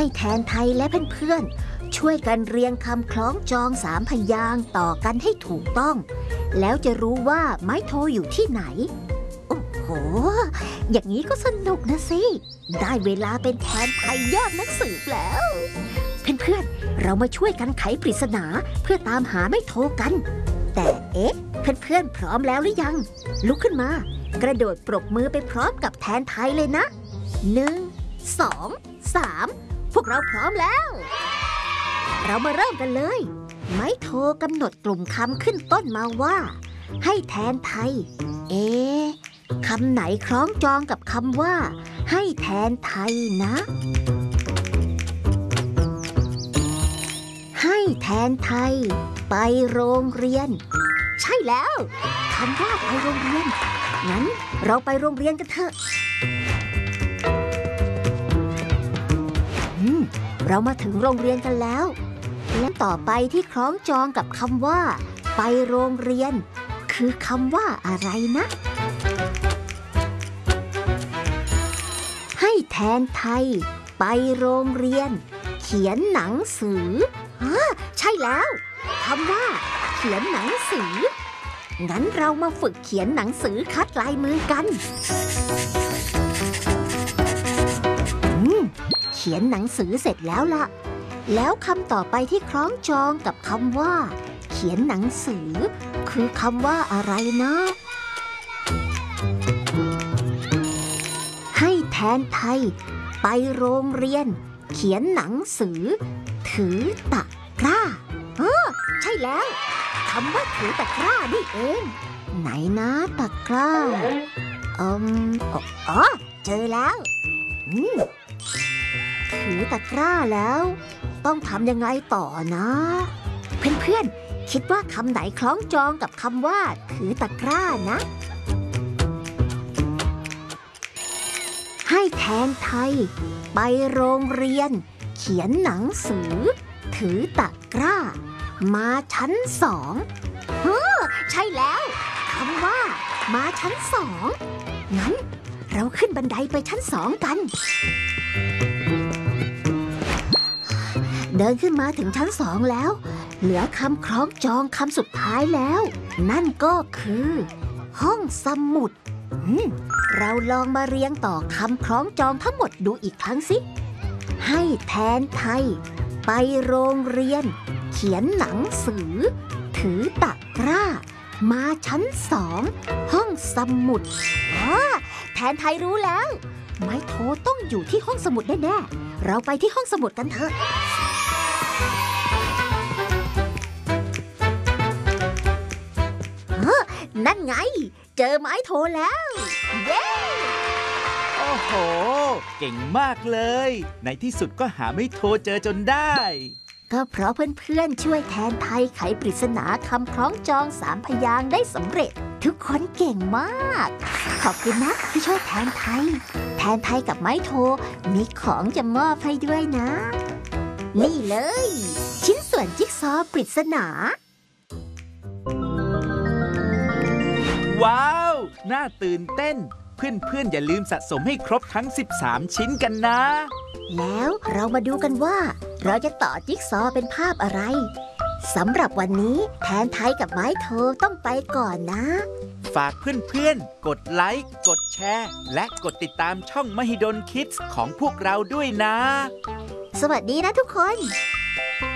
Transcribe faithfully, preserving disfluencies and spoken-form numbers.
แทนไทยและเพื่อนๆช่วยกันเรียงคำคล้องจองสามพยางค์ต่อกันให้ถูกต้องแล้วจะรู้ว่าไม้โทอยู่ที่ไหนโอ้โหอย่างนี้ก็สนุกนะสิได้เวลาเป็นแทนไทยยอดนักสืบแล้วเพื่อนๆเรามาช่วยกันไขปริศนาเพื่อตามหาไม้โทกันแต่เอ๊ะเพื่อนๆพร้อมแล้วหรือยังลุกขึ้นมากระโดดปรบมือไปพร้อมกับแทนไทยเลยนะหนึ่งสองสามพวกเราพร้อมแล้วเรามาเริ่มกันเลยไม้โทกำหนดกลุ่มคำขึ้นต้นมาว่าให้แทนไทยเอ๊ะคำไหนคล้องจองกับคำว่าให้แทนไทยนะให้แทนไทยไปโรงเรียนใช่แล้วคำว่าไปโรงเรียนงั้นเราไปโรงเรียนกันเถอะอืมเรามาถึงโรงเรียนกันแล้วและต่อไปที่คล้องจองกับคำว่าไปโรงเรียนคือคำว่าอะไรนะให้แทนไทยไปโรงเรียนเขียนหนังสือฮะใช่แล้วคำว่าเขียนหนังสืองั้นเรามาฝึกเขียนหนังสือคัดลายมือกันอืมเขียนหนังสือเสร็จแล้วล่ะแล้วคำต่อไปที่คล้องจองกับคำว่าเขียนหนังสือคือคำว่าอะไรนะให้แทนไทยไปโรงเรียนเขียนหนังสือถือตะกร้าเออใช่แล้วคำว่าถือตะกร้านี่เองไหนนะตะกร้าอืมอ๋อเจอแล้วอืมถือตะกร้าแล้วต้องทำยังไงต่อนะเพื่อนๆคิดว่าคำไหนคล้องจองกับคำว่าถือตะกร้านะให้แทนไทยไปโรงเรียนเขียนหนังสือถือตะกร้ามาชั้นสองเฮ้อใช่แล้วคำว่ามาชั้นสองงั้นเราขึ้นบันไดไปชั้นสองกันเดินขึ้นมาถึงชั้นสองแล้วเหลือคำคล้องจองคำสุดท้ายแล้วนั่นก็คือห้องสมุดเราลองมาเรียงต่อคำคล้องจองทั้งหมดดูอีกครั้งสิให้แทนไทยไปโรงเรียนเขียนหนังสือถือตะกร้ามาชั้นสองห้องสมุดอ๋อแทนไทยรู้แล้วไม้โทต้องอยู่ที่ห้องสมุดแน่ๆเราไปที่ห้องสมุดกันเถอะนั่นไงเจอไม้โทแล้วเย้โอ้โหเก่งมากเลยในที่สุดก็หาไม้โทเจอจนได้ก็เพราะเพื่อนๆช่วยแทนไทยไขปริศนาคำคล้องจองสามพยางค์ได้สำเร็จทุกคนเก่งมากขอบคุณนะที่ช่วยแทนไทยแทนไทยกับไม้โทมีของจะมอบให้ด้วยนะนี่เลยชิ้นส่วนจิ๊กซอว์ปริศนาว้าวน่าตื่นเต้นเพื่อนๆอย่าลืมสะสมให้ครบทั้งสิบสามชิ้นกันนะแล้วเรามาดูกันว่าเราจะต่อจิ๊กซอว์เป็นภาพอะไรสำหรับวันนี้แทนไทยกับไม้โทต้องไปก่อนนะฝากเพื่อนๆกดไลค์กดแชร์และกดติดตามช่องมหิดลคิดส์ของพวกเราด้วยนะสวัสดีนะทุกคน